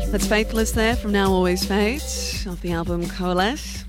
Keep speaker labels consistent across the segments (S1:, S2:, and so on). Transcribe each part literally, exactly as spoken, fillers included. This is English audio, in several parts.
S1: That's Faithless there from Now Always Fades off the album Coalesce.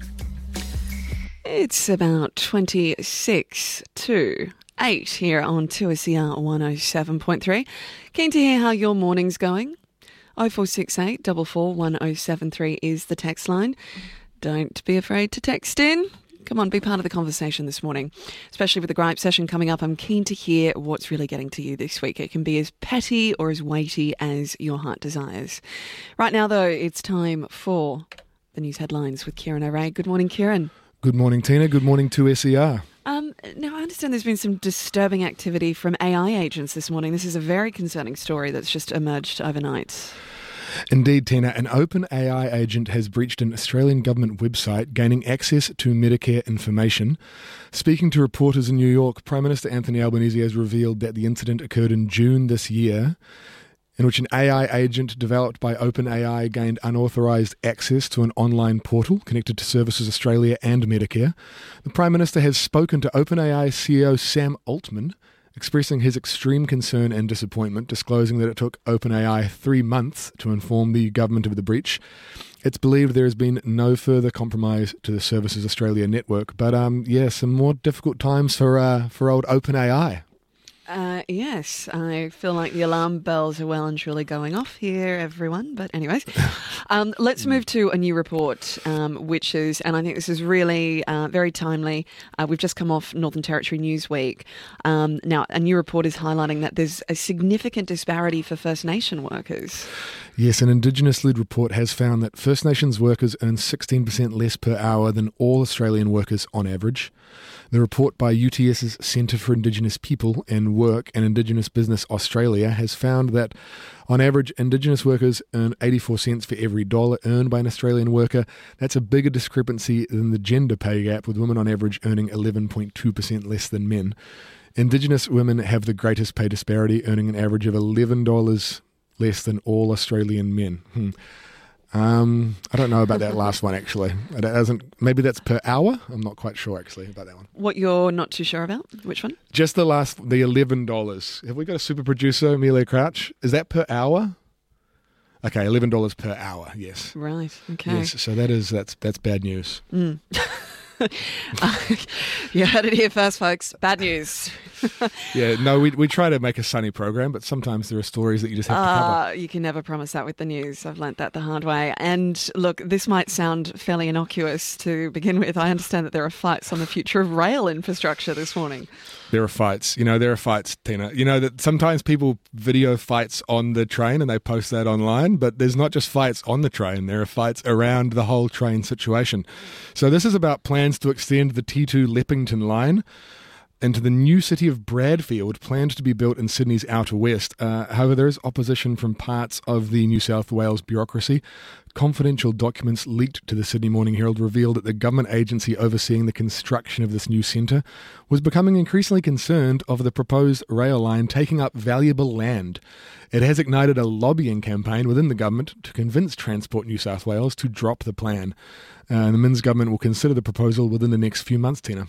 S1: It's about twenty-six to eight here on two S E R one oh seven point three. Keen to hear how your morning's going. oh four six eight, four four, one oh seven three is the text line. Don't be afraid to text in. Come on, be part of the conversation this morning, especially with the gripe session coming up. I'm keen to hear what's really getting to you this week. It can be as petty or as weighty as your heart desires. Right now, though, it's time for the news headlines with Kieran O'Reilly. Good morning, Kieran.
S2: Good morning, Tina. Good morning to S E R.
S1: Um, now, I understand there's been some disturbing activity from A I agents this morning. This is a very concerning story that's just emerged overnight.
S2: Indeed, Tina, an OpenAI agent has breached an Australian government website, gaining access to Medicare information. Speaking to reporters in New York, Prime Minister Anthony Albanese has revealed that the incident occurred in June this year, in which an A I agent developed by OpenAI gained unauthorised access to an online portal connected to Services Australia and Medicare. The Prime Minister has spoken to OpenAI C E O Sam Altman, expressing his extreme concern and disappointment, disclosing that it took OpenAI three months to inform the government of the breach. It's believed there has been no further compromise to the Services Australia network, but um, yeah, some more difficult times for uh, for old OpenAI.
S1: Uh, yes, I feel like the alarm bells are well and truly going off here, everyone. But anyways, um, let's move to a new report, um, which is, and I think this is really uh, very timely. Uh, we've just come off Northern Territory Newsweek. Um, now, a new report is highlighting that there's a significant disparity for First Nation workers.
S2: Yes, an Indigenous-led report has found that First Nations workers earn sixteen percent less per hour than all Australian workers on average. The report by UTS's Centre for Indigenous People and Work and Indigenous Business Australia has found that, on average, Indigenous workers earn eighty-four cents for every dollar earned by an Australian worker. That's a bigger discrepancy than the gender pay gap, with women on average earning eleven point two percent less than men. Indigenous women have the greatest pay disparity, earning an average of eleven dollars less than all Australian men. Hmm. Um, I don't know about that last one, actually. It doesn't, maybe that's per hour? I'm not quite sure, actually, about that one.
S1: What you're not too sure about? Which one?
S2: Just the last, the eleven dollars. Have we got a super producer, Amelia Crouch? Is that per hour? Okay, eleven dollars per hour, yes.
S1: Right, okay.
S2: Yes, so that is, that's that's bad news.
S1: Mm. uh, you heard it here first, folks. Bad news.
S2: Yeah, no, we we try to make a sunny program, but sometimes there are stories that you just have to
S1: uh,
S2: cover.
S1: You can never promise that with the news. I've learnt that the hard way. And look, this might sound fairly innocuous to begin with. I understand that there are fights on the future of rail infrastructure this morning.
S2: There are fights. You know, there are fights, Tina. You know that sometimes people video fights on the train and they post that online, but there's not just fights on the train. There are fights around the whole train situation. So this is about plans to extend the T two Leppington line into the new city of Bradfield, planned to be built in Sydney's outer west. Uh, however, there is opposition from parts of the New South Wales bureaucracy. Confidential documents leaked to the Sydney Morning Herald revealed that the government agency overseeing the construction of this new centre was becoming increasingly concerned of the proposed rail line taking up valuable land. It has ignited a lobbying campaign within the government to convince Transport New South Wales to drop the plan. Uh, the Minns government will consider the proposal within the next few months, Tina.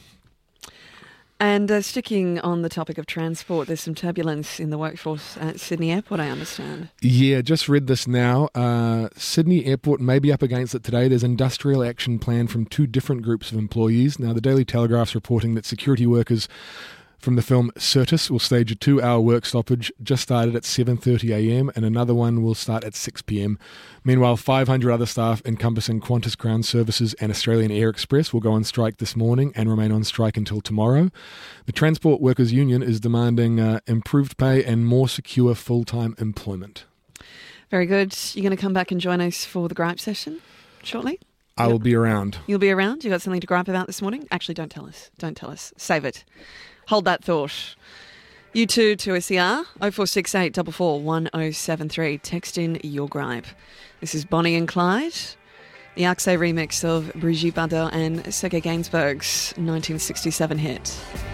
S1: And uh, sticking on the topic of transport, there's some turbulence in the workforce at Sydney Airport, I understand.
S2: Yeah, just read this now. Uh, Sydney Airport may be up against it today. There's industrial action planned from two different groups of employees. Now, the Daily Telegraph's reporting that security workers from the film Certus will stage a two-hour work stoppage, just started at seven thirty a.m. and another one will start at six p.m. Meanwhile, five hundred other staff encompassing Qantas Ground Services and Australian Air Express will go on strike this morning and remain on strike until tomorrow. The Transport Workers Union is demanding uh, improved pay and more secure full-time employment.
S1: Very good. You're going to come back and join us for the gripe session shortly?
S2: I will be around.
S1: You'll be around? You got something to gripe about this morning? Actually, don't tell us. Don't tell us. Save it. Hold that thought. You too to S E R, oh four six eight, four four, one oh seven three. Text in your gripe. This is Bonnie and Clyde, the Arcsay remix of Brigitte Bardot and Sergei Gainsbourg's nineteen sixty-seven hit.